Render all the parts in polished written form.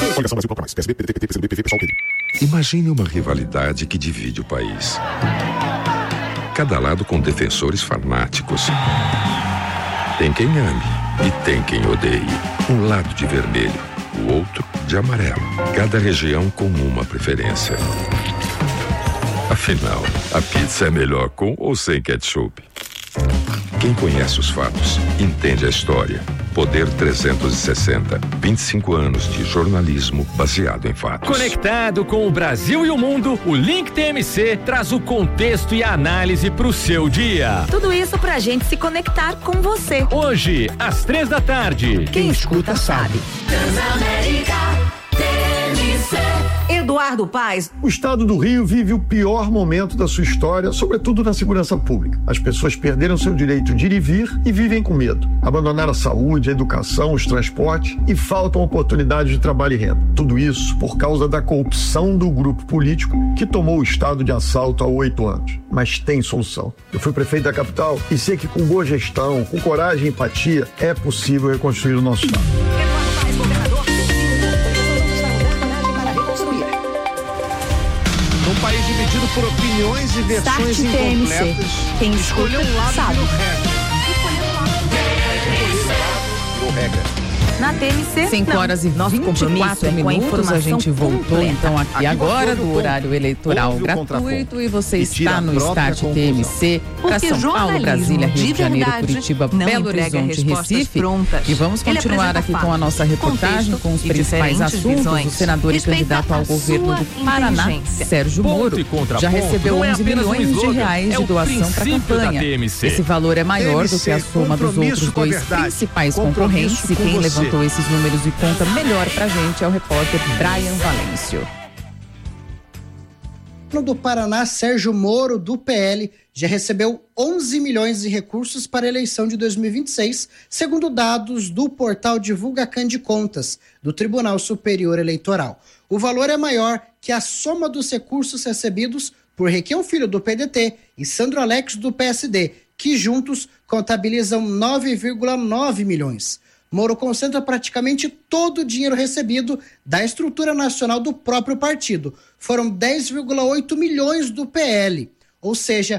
Coligação Brasil Procura Mais. PSB, PDT, PCdoB, PV, PSOL, PDT. Imagine uma rivalidade que divide o país. Cada lado com defensores fanáticos. Tem quem ame e tem quem odeie. Um lado de vermelho, o outro de amarelo. Cada região com uma preferência. Afinal, a pizza é melhor com ou sem ketchup? Quem conhece os fatos, entende a história. Poder 360. 25 anos de jornalismo baseado em fatos. Conectado com o Brasil e o mundo, o Link TMC traz o contexto e a análise para o seu dia. Tudo isso pra gente se conectar com você. Hoje, às 15h. Quem escuta sabe. Transamérica TMC. Eduardo Paes. O estado do Rio vive o pior momento da sua história, sobretudo na segurança pública. As pessoas perderam seu direito de ir e vir e vivem com medo. Abandonaram a saúde, a educação, os transportes e faltam oportunidades de trabalho e renda. Tudo isso por causa da corrupção do grupo político que tomou o estado de assalto há 8 anos. Mas tem solução. Eu fui prefeito da capital e sei que com boa gestão, com coragem e empatia, é possível reconstruir o nosso estado. Um país dividido por opiniões e versões incompletas. Quem escolheu um lado sabe. Na TMC, 5h24 minutos, a gente voltou então aqui agora do horário eleitoral gratuito e você está no Start TMC para São Paulo, Brasília, Rio de Janeiro, Curitiba, Belo Horizonte, Recife. E vamos continuar aqui com a nossa reportagem com os principais assuntos. O senador e candidato ao governo do Paraná, Sérgio Moro, já recebeu 11 milhões de reais de doação para a campanha. Esse valor é maior do que a soma dos outros dois principais concorrentes e quem levantou esses números e conta melhor pra gente é o repórter Brian Valêncio. Do Paraná, Sérgio Moro, do PL, já recebeu 11 milhões de recursos para a eleição de 2026, segundo dados do portal Divulgacan de Contas, do Tribunal Superior Eleitoral. O valor é maior que a soma dos recursos recebidos por Requião Filho, do PDT, e Sandro Alex, do PSD, que juntos contabilizam 9,9 milhões. Moro concentra praticamente todo o dinheiro recebido da estrutura nacional do próprio partido. Foram 10,8 milhões do PL, ou seja,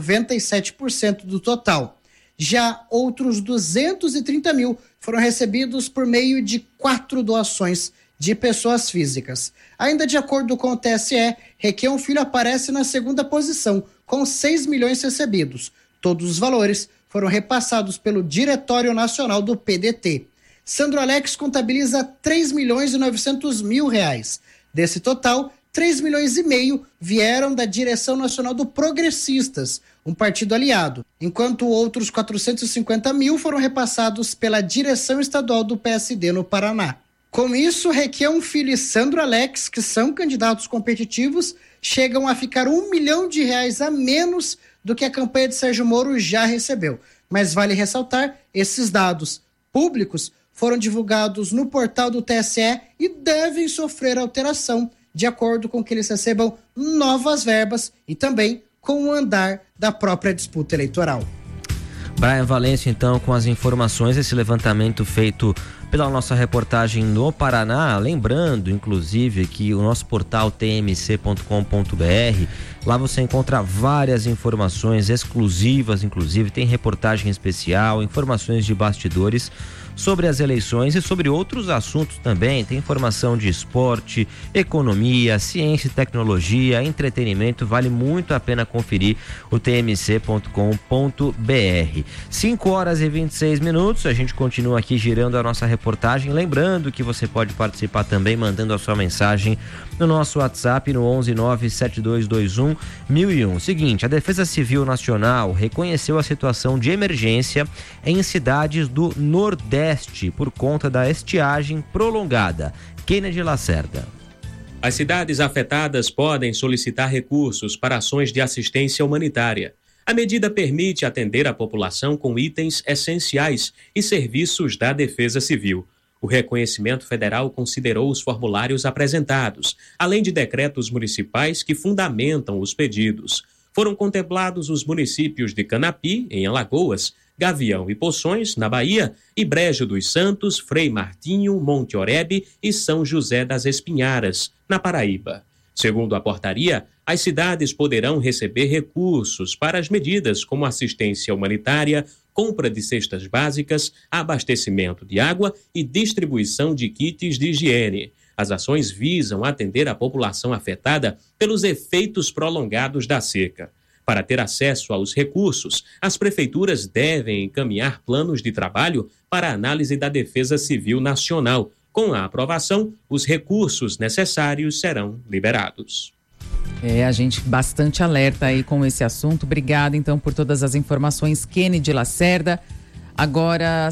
97% do total. Já outros 230 mil foram recebidos por meio de 4 doações de pessoas físicas. Ainda de acordo com o TSE, Requião Filho aparece na segunda posição, com 6 milhões recebidos. Todos os valores foram repassados pelo Diretório Nacional do PDT. Sandro Alex contabiliza 3 milhões e 900 mil reais. Desse total, 3 milhões e meio vieram da Direção Nacional do Progressistas, um partido aliado, enquanto outros 450 mil foram repassados pela Direção Estadual do PSD no Paraná. Com isso, Requião Filho e Sandro Alex, que são candidatos competitivos, chegam a ficar R$1 milhão a menos do que a campanha de Sérgio Moro já recebeu. Mas vale ressaltar, esses dados públicos foram divulgados no portal do TSE e devem sofrer alteração, de acordo com que eles recebam novas verbas e também com o andar da própria disputa eleitoral. Brian Valêncio, então, com as informações, esse levantamento feito pela nossa reportagem no Paraná, lembrando, inclusive, que o nosso portal tmc.com.br, lá você encontra várias informações exclusivas, inclusive tem reportagem especial, informações de bastidores sobre as eleições e sobre outros assuntos também. Tem informação de esporte, economia, ciência e tecnologia, entretenimento. Vale muito a pena conferir o tmc.com.br. 5h26. A gente continua aqui girando a nossa reportagem. Lembrando que você pode participar também mandando a sua mensagem no nosso WhatsApp no 11972211001. Seguinte, a Defesa Civil Nacional reconheceu a situação de emergência em cidades do Nordeste por conta da estiagem prolongada. Kennedy Lacerda. As cidades afetadas podem solicitar recursos para ações de assistência humanitária. A medida permite atender a população com itens essenciais e serviços da Defesa Civil. O reconhecimento federal considerou os formulários apresentados, além de decretos municipais que fundamentam os pedidos. Foram contemplados os municípios de Canapi, em Alagoas, Gavião e Poções, na Bahia, e Brejo dos Santos, Frei Martinho, Monte Oreb e São José das Espinharas, na Paraíba. Segundo a portaria, as cidades poderão receber recursos para as medidas como assistência humanitária, compra de cestas básicas, abastecimento de água e distribuição de kits de higiene. As ações visam atender a população afetada pelos efeitos prolongados da seca. Para ter acesso aos recursos, as prefeituras devem encaminhar planos de trabalho para análise da Defesa Civil Nacional. Com a aprovação, os recursos necessários serão liberados. A gente bastante alerta aí com esse assunto. Obrigada, então, por todas as informações, Kennedy Lacerda. Agora,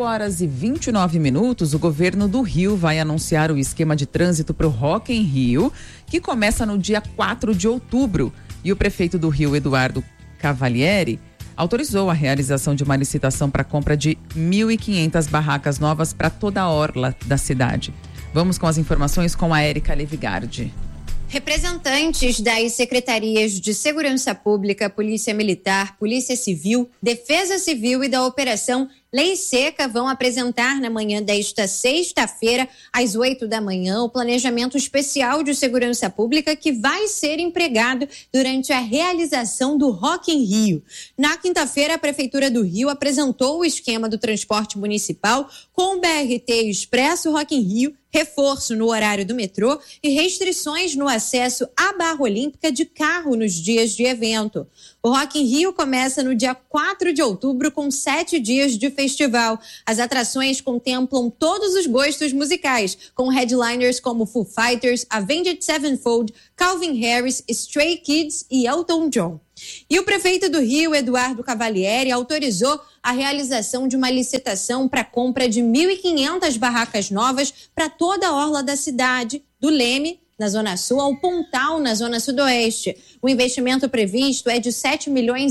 5h29, o governo do Rio vai anunciar o esquema de trânsito para o Rock in Rio, que começa no dia 4 de outubro. E o prefeito do Rio, Eduardo Cavalieri, autorizou a realização de uma licitação para a compra de 1.500 barracas novas para toda a orla da cidade. Vamos com as informações com a Érica Levigardi. Representantes das secretarias de Segurança Pública, Polícia Militar, Polícia Civil, Defesa Civil e da Operação Lei Seca vão apresentar na manhã desta sexta-feira, às 8 da manhã, o planejamento especial de segurança pública que vai ser empregado durante a realização do Rock in Rio. Na quinta-feira, a Prefeitura do Rio apresentou o esquema do transporte municipal com o BRT Expresso Rock in Rio, reforço no horário do metrô e restrições no acesso à Barra Olímpica de carro nos dias de evento. O Rock in Rio começa no dia 4 de outubro com 7 dias de festival. As atrações contemplam todos os gostos musicais, com headliners como Foo Fighters, Avenged Sevenfold, Calvin Harris, Stray Kids e Elton John. E o prefeito do Rio, Eduardo Cavalieri, autorizou a realização de uma licitação para a compra de 1.500 barracas novas para toda a orla da cidade, do Leme, na Zona Sul, ao Pontal, na Zona Sudoeste. O investimento previsto é de R$7,5 milhões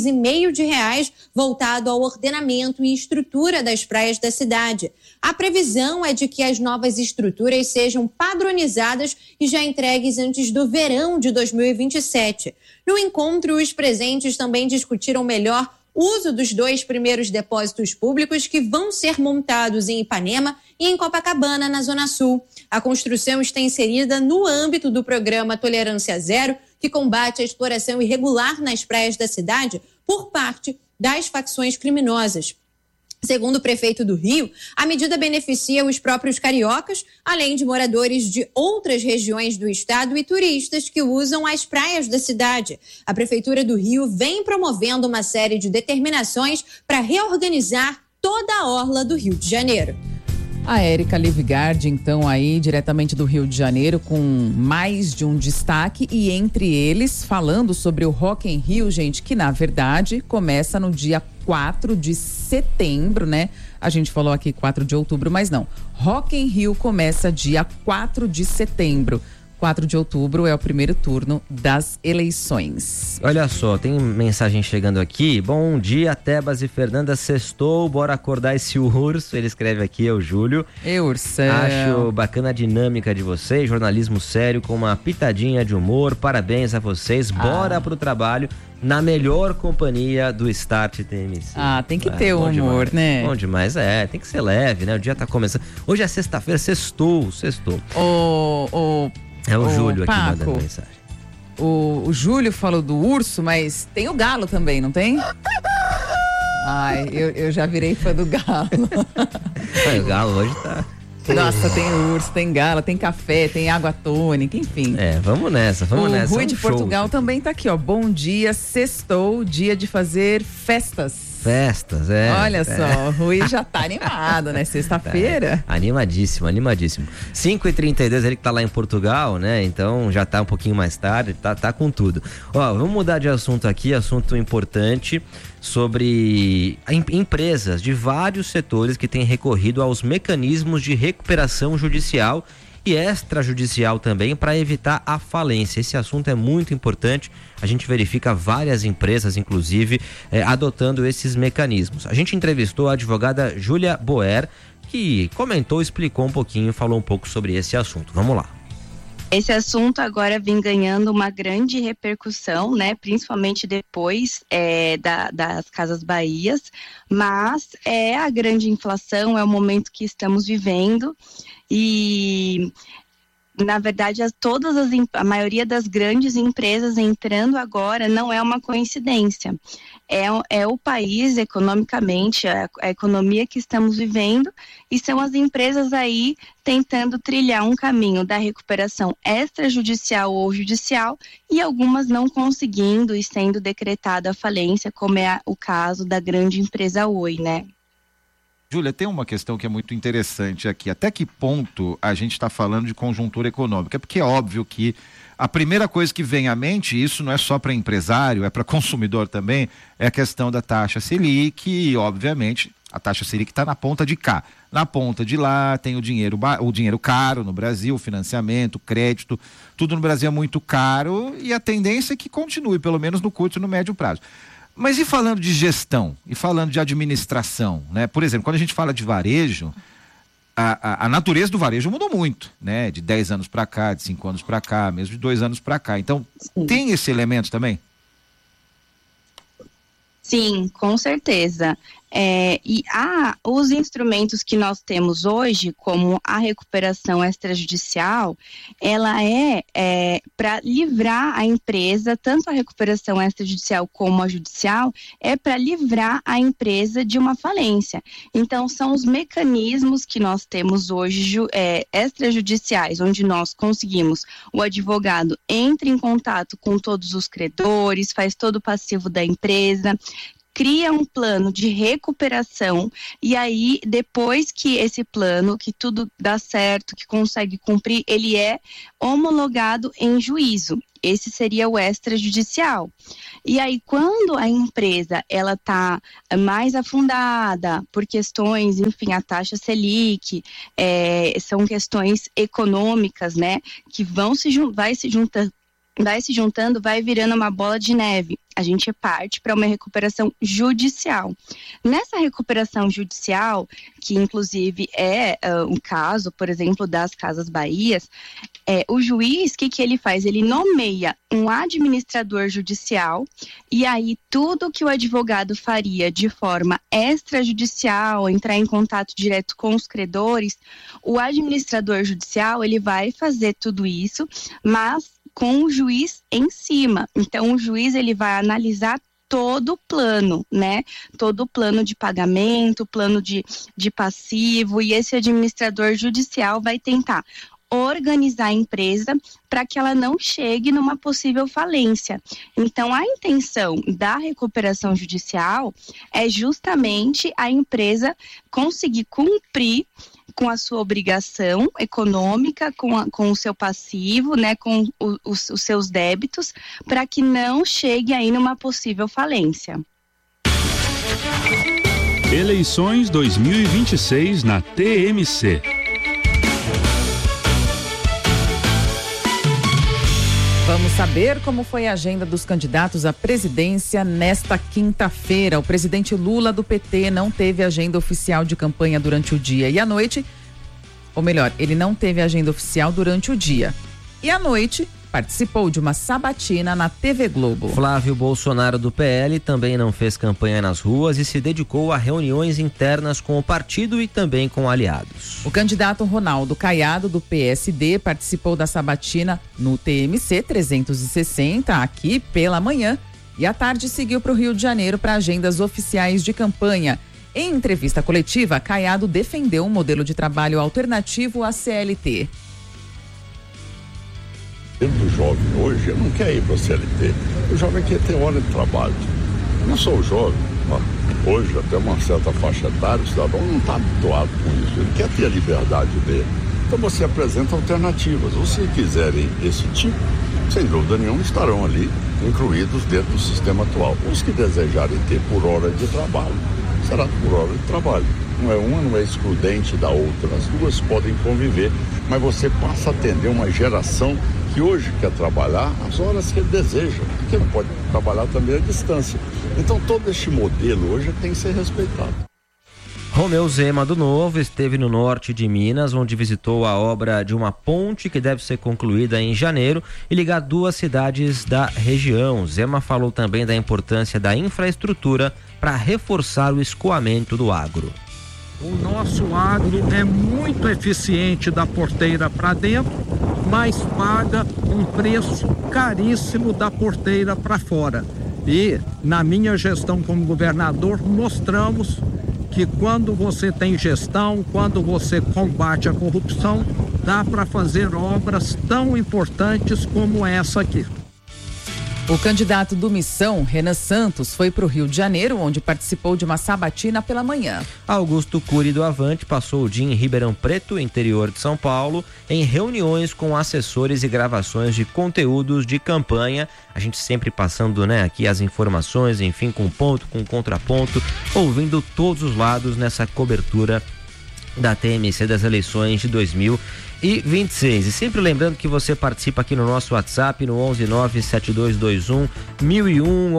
voltado ao ordenamento e estrutura das praias da cidade. A previsão é de que as novas estruturas sejam padronizadas e já entregues antes do verão de 2027. No encontro, os presentes também discutiram melhor uso dos 2 primeiros depósitos públicos que vão ser montados em Ipanema e em Copacabana, na Zona Sul. A construção está inserida no âmbito do programa Tolerância Zero, que combate a exploração irregular nas praias da cidade por parte das facções criminosas. Segundo o prefeito do Rio, a medida beneficia os próprios cariocas, além de moradores de outras regiões do estado e turistas que usam as praias da cidade. A Prefeitura do Rio vem promovendo uma série de determinações para reorganizar toda a orla do Rio de Janeiro. A Érica Levigardi, então, aí, diretamente do Rio de Janeiro, com mais de um destaque e entre eles, falando sobre o Rock in Rio, gente, que na verdade começa no dia 4 de setembro, né? A gente falou aqui 4 de outubro, mas não. Rock in Rio começa dia 4 de setembro. 4 de outubro é o primeiro turno das eleições. Olha só, tem mensagem chegando aqui. Bom dia, Tebas e Fernanda. Sextou, bora acordar esse urso. Ele escreve aqui, é o Júlio. Ursão. Acho bacana a dinâmica de vocês, jornalismo sério com uma pitadinha de humor. Parabéns a vocês. Bora pro trabalho na melhor companhia do Start TMC. Tem que ter humor, demais, né? Bom demais, tem que ser leve, né? O dia tá começando. Hoje é sexta-feira, sextou. É o Júlio aqui mandando mensagem. O Júlio falou do urso, mas tem o galo também, não tem? Eu já virei fã do galo. O galo hoje tá... Nossa, tem urso, tem galo, tem café, tem água tônica, enfim. Vamos nessa. O Rui de Portugal também tá aqui, ó. Bom dia, sextou, dia de fazer festas. Olha só, o Rui já tá animado, né? Sexta-feira. Animadíssimo. 5h32, ele que tá lá em Portugal, né? Então já tá um pouquinho mais tarde, tá com tudo. Ó, vamos mudar de assunto aqui, assunto importante sobre empresas de vários setores que têm recorrido aos mecanismos de recuperação judicial e extrajudicial também para evitar a falência. Esse assunto é muito importante. A gente verifica várias empresas, inclusive, adotando esses mecanismos. A gente entrevistou a advogada Júlia Boer, que comentou, explicou um pouquinho, falou um pouco sobre esse assunto. Vamos lá. Esse assunto agora vem ganhando uma grande repercussão, né? Principalmente depois das Casas Bahias, mas a grande inflação, é o momento que estamos vivendo e, na verdade, a maioria das grandes empresas entrando agora não é uma coincidência. É o país economicamente, a economia que estamos vivendo, e são as empresas aí tentando trilhar um caminho da recuperação extrajudicial ou judicial, e algumas não conseguindo e sendo decretada a falência, como é o caso da grande empresa Oi, né? Júlia, tem uma questão que é muito interessante aqui. Até que ponto a gente está falando de conjuntura econômica? Porque é óbvio que a primeira coisa que vem à mente, isso não é só para empresário, é para consumidor também, é a questão da taxa Selic, e obviamente a taxa Selic está na ponta de cá. Na ponta de lá tem o dinheiro caro no Brasil, o financiamento, o crédito, tudo no Brasil é muito caro, e a tendência é que continue, pelo menos no curto e no médio prazo. Mas e falando de gestão, e falando de administração, né? Por exemplo, quando a gente fala de varejo, a natureza do varejo mudou muito, né? De 10 anos para cá, de 5 anos para cá, mesmo de 2 anos para cá. Então, tem esse elemento também? Sim, com certeza. Os instrumentos que nós temos hoje, como a recuperação extrajudicial, ela para livrar a empresa, tanto a recuperação extrajudicial como a judicial, para livrar a empresa de uma falência. Então, são os mecanismos que nós temos hoje extrajudiciais, onde nós conseguimos, o advogado entra em contato com todos os credores, faz todo o passivo da empresa, cria um plano de recuperação, e aí depois que esse plano, que tudo dá certo, que consegue cumprir, ele é homologado em juízo. Esse seria o extrajudicial. E aí, quando a empresa ela está mais afundada por questões, enfim, a taxa Selic, são questões econômicas, né, que vai se juntando, vai virando uma bola de neve. A gente parte para uma recuperação judicial. Nessa recuperação judicial, que inclusive é um caso, por exemplo, das Casas Bahias, o juiz, o que ele faz? Ele nomeia um administrador judicial, e aí tudo que o advogado faria de forma extrajudicial, entrar em contato direto com os credores, o administrador judicial, ele vai fazer tudo isso, mas com o juiz em cima. Então, o juiz ele vai analisar todo o plano, né? Todo o plano de pagamento, plano de passivo, e esse administrador judicial vai tentar organizar a empresa para que ela não chegue numa possível falência. Então, a intenção da recuperação judicial é justamente a empresa conseguir cumprir com a sua obrigação econômica, com o seu passivo, né, com os seus débitos, para que não chegue aí numa possível falência. Eleições 2026 na TMC. Vamos saber como foi a agenda dos candidatos à presidência nesta quinta-feira. O presidente Lula, do PT, não teve agenda oficial de campanha durante o dia e à noite, ou melhor, ele não teve agenda oficial durante o dia. E à noite, participou de uma sabatina na TV Globo. Flávio Bolsonaro, do PL, também não fez campanha nas ruas e se dedicou a reuniões internas com o partido e também com aliados. O candidato Ronaldo Caiado, do PSD, participou da sabatina no TMC 360, aqui pela manhã, e à tarde seguiu para o Rio de Janeiro para agendas oficiais de campanha. Em entrevista coletiva, Caiado defendeu um modelo de trabalho alternativo à CLT. O jovem hoje não quer ir para a CLT, o jovem quer ter hora de trabalho. Não só o jovem, hoje até uma certa faixa etária, o cidadão não está habituado com isso, ele quer ter a liberdade dele. Então você apresenta alternativas, ou se quiserem esse tipo, sem dúvida nenhuma estarão ali incluídos dentro do sistema atual. Os que desejarem ter por hora de trabalho, será por hora de trabalho. Não é uma, não é excludente da outra, as duas podem conviver, mas você passa a atender uma geração que hoje quer trabalhar as horas que ele deseja, porque não pode trabalhar também à distância. Então todo este modelo hoje tem que ser respeitado. Romeu Zema do Novo esteve no norte de Minas, onde visitou a obra de uma ponte que deve ser concluída em janeiro e ligar 2 cidades da região. Zema falou também da importância da infraestrutura para reforçar o escoamento do agro. O nosso agro é muito eficiente da porteira para dentro, mas paga um preço caríssimo da porteira para fora. E na minha gestão como governador, mostramos que quando você tem gestão, quando você combate a corrupção, dá para fazer obras tão importantes como essa aqui. O candidato do Missão, Renan Santos, foi para o Rio de Janeiro, onde participou de uma sabatina pela manhã. Augusto Cury do Avante passou o dia em Ribeirão Preto, interior de São Paulo, em reuniões com assessores e gravações de conteúdos de campanha. A gente sempre passando, aqui as informações, enfim, com ponto, com contraponto, ouvindo todos os lados nessa cobertura da TMC das eleições de 2026. E sempre lembrando que você participa aqui no nosso WhatsApp no 1197221 1001,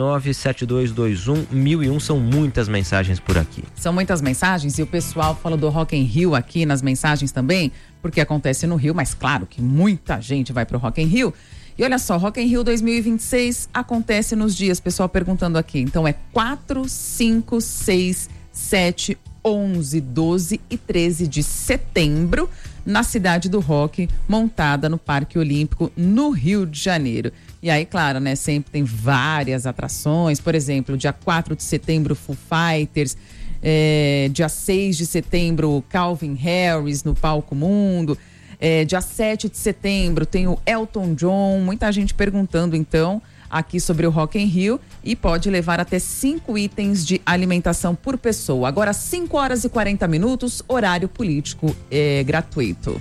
1197221 1001. São muitas mensagens por aqui. São muitas mensagens e o pessoal fala do Rock in Rio aqui nas mensagens também, porque acontece no Rio, mas claro que muita gente vai pro Rock in Rio. E olha só, Rock in Rio 2026 acontece nos dias, pessoal perguntando aqui. Então é 4, 5, 6, 7, 11, 12 e 13 de setembro, na Cidade do Rock, montada no Parque Olímpico, no Rio de Janeiro. E aí, claro, sempre tem várias atrações, por exemplo, dia 4 de setembro, Foo Fighters, dia 6 de setembro, Calvin Harris no Palco Mundo, dia 7 de setembro tem o Elton John, muita gente perguntando então aqui sobre o Rock in Rio, e pode levar até 5 itens de alimentação por pessoa. Agora 5 horas e 40 minutos, horário político gratuito.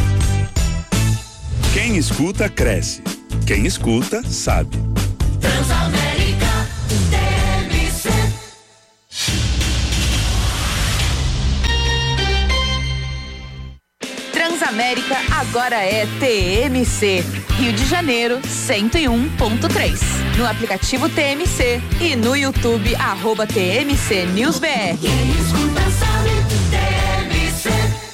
Quem escuta, cresce. Quem escuta, sabe. Transamérica TMC. Transamérica agora é TMC. Rio de Janeiro 101.3. No aplicativo TMC e no YouTube @TMC News BR. Quem escuta sabe, TMC.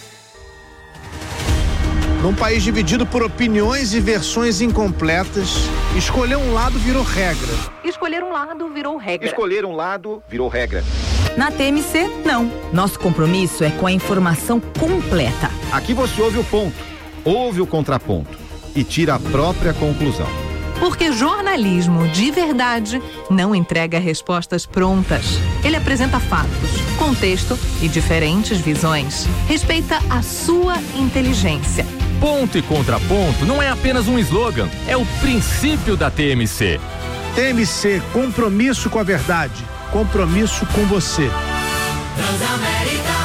Num país dividido por opiniões e versões incompletas, escolher um lado virou regra. Escolher um lado virou regra. Escolher um lado virou regra. Na TMC, não. Nosso compromisso é com a informação completa. Aqui você ouve o ponto, ouve o contraponto e tira a própria conclusão. Porque jornalismo de verdade não entrega respostas prontas. Ele apresenta fatos, contexto e diferentes visões. Respeita a sua inteligência. Ponto e contraponto não é apenas um slogan, é o princípio da TMC. TMC, compromisso com a verdade, compromisso com você. Transamérica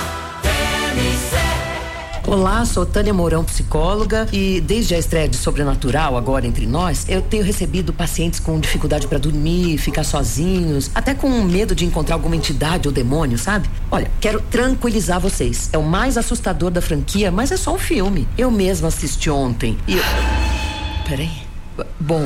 TMC. Olá, sou Tânia Mourão, psicóloga, e desde a estreia de Sobrenatural, agora entre nós, eu tenho recebido pacientes com dificuldade para dormir, ficar sozinhos, até com medo de encontrar alguma entidade ou demônio, sabe? Olha, quero tranquilizar vocês. É o mais assustador da franquia, mas é só um filme. Eu mesma assisti ontem e... Peraí. Bom,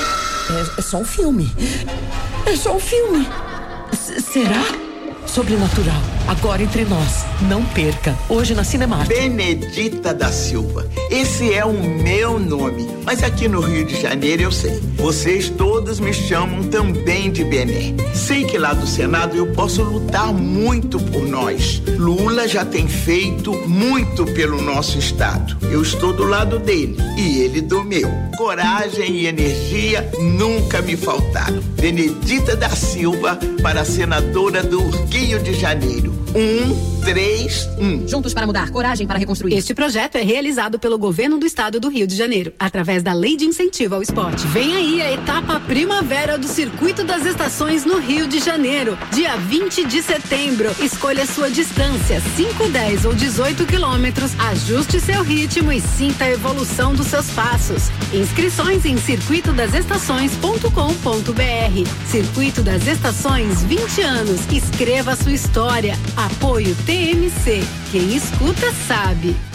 é só um filme. É só um filme. Será? Sobrenatural, agora entre nós. Não perca, hoje na Cinemark. Benedita da Silva. Esse é o meu nome, mas aqui no Rio de Janeiro eu sei. Vocês todos me chamam também de Bené. Sei que lá do Senado eu posso lutar muito por nós. Lula já tem feito muito pelo nosso estado. Eu estou do lado dele e ele do meu. Coragem e energia nunca me faltaram. Benedita da Silva para a senadora do Rio de Janeiro. 1, 3, 1. Juntos para mudar, coragem para reconstruir. Este projeto é realizado pelo governo do estado do Rio de Janeiro, através da Lei de Incentivo ao Esporte. Vem aí a etapa primavera do Circuito das Estações no Rio de Janeiro, dia 20 de setembro. Escolha sua distância, 5, 10 ou 18 quilômetros, ajuste seu ritmo e sinta a evolução dos seus passos. Inscrições em circuitodastações.com.br. Circuito das Estações, 20 anos. Escreva sua história. Apoio TMC. Quem escuta sabe.